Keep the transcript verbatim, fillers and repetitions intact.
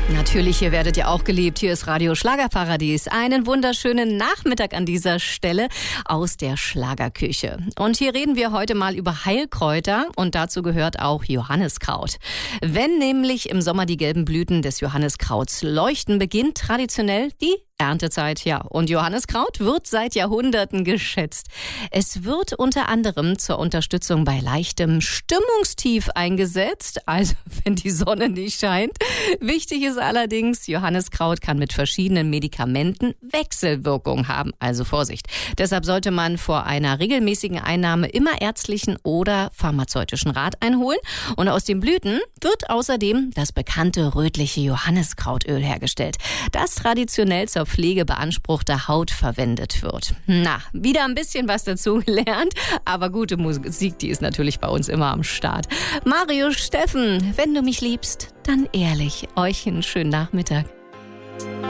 Natürlich, hier werdet ihr auch geliebt. Hier ist Radio Schlagerparadies. Einen wunderschönen Nachmittag an dieser Stelle aus der Schlagerküche. Und hier reden wir heute mal über Heilkräuter und dazu gehört auch Johanniskraut. Wenn nämlich im Sommer die gelben Blüten des Johanniskrauts leuchten, beginnt traditionell die Erntezeit, ja. Und Johanniskraut wird seit Jahrhunderten geschätzt. Es wird unter anderem zur Unterstützung bei leichtem Stimmungstief eingesetzt, also wenn die Sonne nicht scheint. Wichtig ist allerdings, Johanniskraut kann mit verschiedenen Medikamenten Wechselwirkung haben, also Vorsicht. Deshalb sollte man vor einer regelmäßigen Einnahme immer ärztlichen oder pharmazeutischen Rat einholen. Und aus den Blüten wird außerdem das bekannte rötliche Johanniskrautöl hergestellt, das traditionell zur Pflege beanspruchter Haut verwendet wird. Na, wieder ein bisschen was dazu gelernt, aber gute Musik, die ist natürlich bei uns immer am Start. Mario Steffen, wenn du mich liebst, dann ehrlich. Euch einen schönen Nachmittag.